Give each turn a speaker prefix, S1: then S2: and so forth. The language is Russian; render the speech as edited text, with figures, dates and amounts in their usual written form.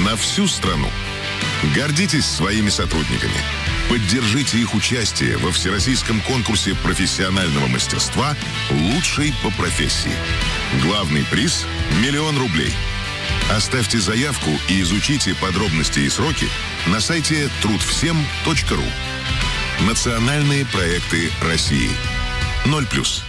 S1: на всю страну. Гордитесь своими сотрудниками. Поддержите их участие во всероссийском конкурсе профессионального мастерства «Лучший по профессии». Главный приз – 1 000 000 рублей. Оставьте заявку и изучите подробности и сроки на сайте трудвсем.ру. Национальные проекты России. 0+.